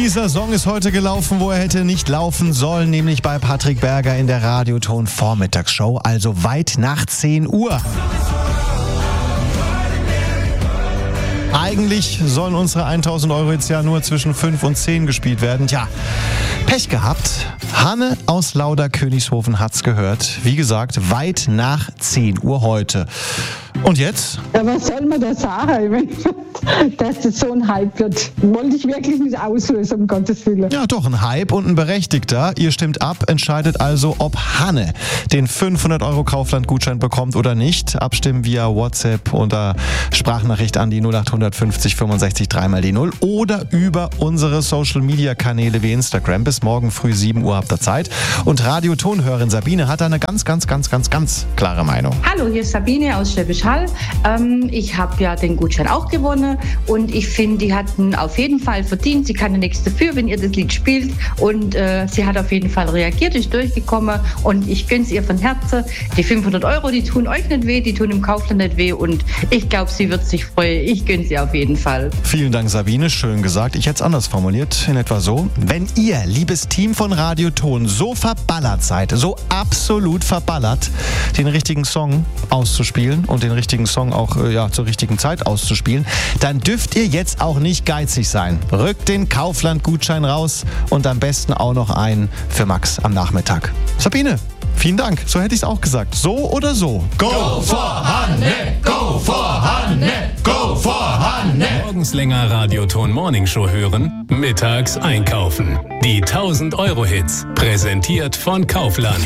Dieser Song ist heute gelaufen, wo er hätte nicht laufen sollen, nämlich bei Patrick Berger in der Radioton Vormittagsshow, also weit nach 10 Uhr. Eigentlich sollen unsere 1000 Euro jetzt ja nur zwischen 5 und 10 gespielt werden. Tja, Pech gehabt. Hanne aus Lauder-Königshofen hat's gehört. Wie gesagt, weit nach 10 Uhr heute. Und jetzt? Ja, was soll man da sagen, dass das so ein Hype wird? Wollte ich wirklich nicht auslösen, um Gottes Willen. Ja, doch, ein Hype und ein Berechtigter. Ihr stimmt ab, entscheidet also, ob Hanne den 500 Euro Kaufland-Gutschein bekommt oder nicht. Abstimmen via WhatsApp unter Sprachnachricht an die 0850 65 3 die 0 oder über unsere Social-Media-Kanäle wie Instagram. Bis morgen früh 7 Uhr habt ihr Zeit. Und Radiotonhörerin Sabine hat da eine ganz klare Meinung. Hallo, hier ist Sabine aus Schwäbisch Hall. Ich habe ja den Gutschein auch gewonnen und ich finde, die hatten auf jeden Fall verdient. Sie kann ja nichts dafür, wenn ihr das Lied spielt und sie hat auf jeden Fall reagiert, ist durchgekommen und ich gönn's ihr von Herzen. Die 500 Euro, die tun euch nicht weh, die tun im Kaufland nicht weh und ich glaube, sie wird sich freuen. Ich gönn's ihr auf jeden Fall. Vielen Dank, Sabine, schön gesagt. Ich hätte es anders formuliert, in etwa so. Wenn ihr, liebes Team von Radioton, so verballert seid, so absolut verballert, den richtigen Song auszuspielen und den richtigen Song auch zur richtigen Zeit auszuspielen, dann dürft ihr jetzt auch nicht geizig sein. Rückt den Kaufland-Gutschein raus und am besten auch noch einen für Max am Nachmittag. Sabine, vielen Dank. So hätte ich es auch gesagt. So oder so. Go for Hanne! Go for Hanne! Go for Hanne! Morgens länger Radioton Morningshow hören, mittags einkaufen. Die 1000 Euro Hits, präsentiert von Kaufland.